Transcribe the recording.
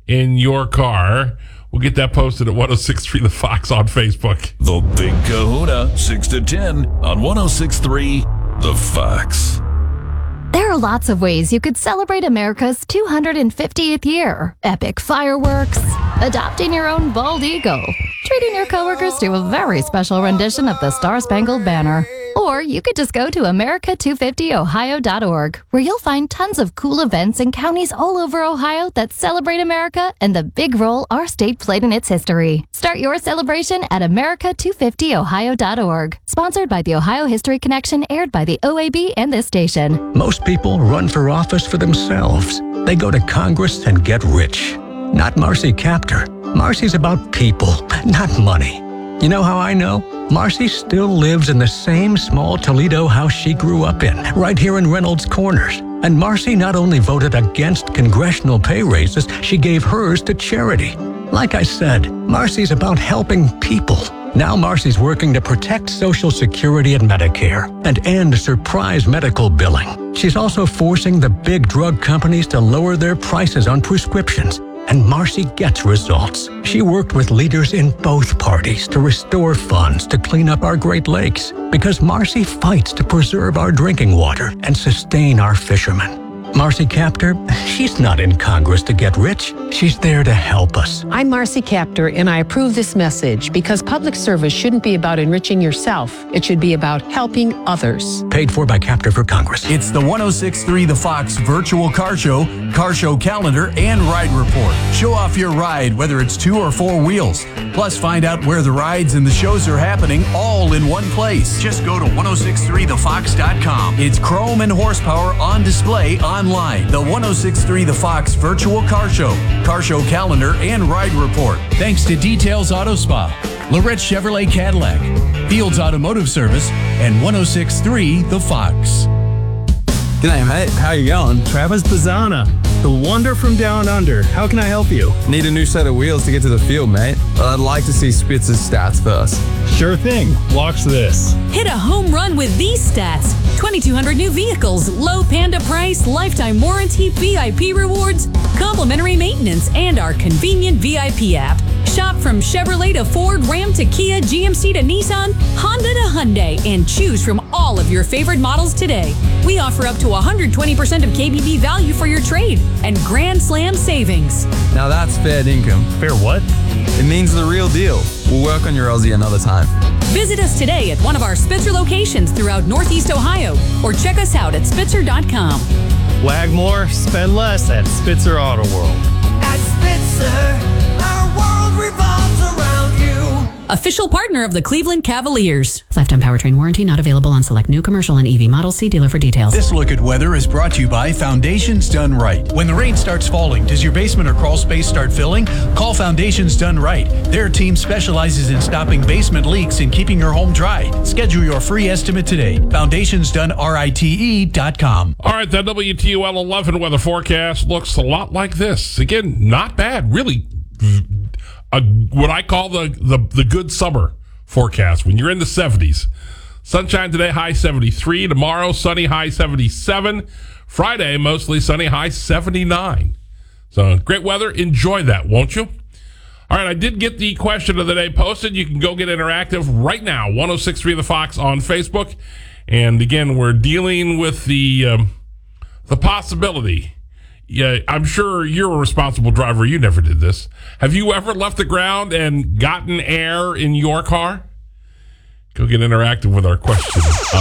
in your car. We'll get that posted at 106.3 The Fox on Facebook. The Big Kahuna, 6 to 10 on 106.3 The Fox. There are lots of ways you could celebrate America's 250th year. Epic fireworks, adopting your own bald eagle, treating your coworkers to a very special rendition of the Star-Spangled Banner. Or you could just go to America250ohio.org, where you'll find tons of cool events in counties all over Ohio that celebrate America and the big role our state played in its history. Start your celebration at America250ohio.org. Sponsored by the Ohio History Connection, aired by the OAB and this station. Most people run for office for themselves. They go to Congress and get rich. Not Marcy Kaptur. Marcy's about people, not money. You know how I know? Marcy still lives in the same small Toledo house she grew up in, right here in Reynolds Corners. And Marcy not only voted against congressional pay raises, she gave hers to charity. Like I said, Marcy's about helping people. Now Marcy's working to protect Social Security and Medicare and end surprise medical billing. She's also forcing the big drug companies to lower their prices on prescriptions. And Marcy gets results. She worked with leaders in both parties to restore funds to clean up our Great Lakes, because Marcy fights to preserve our drinking water and sustain our fishermen. Marcy Kaptur, she's not in Congress to get rich. She's there to help us. I'm Marcy Kaptur, and I approve this message because public service shouldn't be about enriching yourself. It should be about helping others. Paid for by Kaptur for Congress. It's the 106.3 The Fox virtual car show calendar, and ride report. Show off your ride, whether it's 2 or 4 wheels. Plus, find out where the rides and the shows are happening all in one place. Just go to 1063thefox.com. It's chrome and horsepower on display online. The 1063 The Fox virtual car show calendar, and ride report. Thanks to Details Auto Spa, Lorette Chevrolet Cadillac, Fields Automotive Service, and 1063 The Fox. G'day, mate. How you going? Travis Pizzana, the wonder from down under. How can I help you? Need a new set of wheels to get to the field, mate. I'd like to see Spitz's stats first. Sure thing. Watch this. Hit a home run with these stats. 2,200 new vehicles, low Panda price, lifetime warranty, VIP rewards, complimentary maintenance, and our convenient VIP app. Shop from Chevrolet to Ford, Ram to Kia, GMC to Nissan, Honda to Hyundai, and choose from all of your favorite models today. We offer up to 120% of KBB value for your trade and Grand Slam savings. Now that's fair income. Fair what? It means the real deal. We'll work on your Aussie another time. Visit us today at one of our Spitzer locations throughout Northeast Ohio, or check us out at Spitzer.com. Wag more, spend less at Spitzer Auto World. At Spitzer, our world revolves around you. Official partner of the Cleveland Cavaliers. Lifetime powertrain warranty not available on select new commercial and EV models. See dealer for details. This look at weather is brought to you by Foundations Done Right. When the rain starts falling, does your basement or crawl space start filling? Call Foundations Done Right. Their team specializes in stopping basement leaks and keeping your home dry. Schedule your free estimate today. FoundationsDoneRite.com. All right, the WTUL 11 weather forecast looks a lot like this. Again, not bad. Really, what I call the good summer forecast when you're in the 70s. Sunshine today, high 73. Tomorrow, sunny, high 77. Friday, mostly sunny, high 79. So great weather. Enjoy that, won't you? All right, I did get the question of the day posted. You can go get interactive right now, 106.3 The Fox on Facebook. And again, we're dealing with the possibility. Yeah, I'm sure you're a responsible driver. You never did this. Have you ever left the ground and gotten air in your car? Go get interactive with our question.